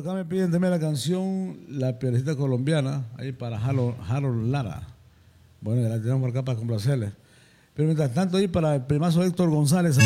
acá me piden también la canción La Piedrecita Colombiana, ahí para Harold Lara. Bueno, ya la tenemos por acá para complacerles. Pero mientras tanto, ahí para el primazo Héctor González.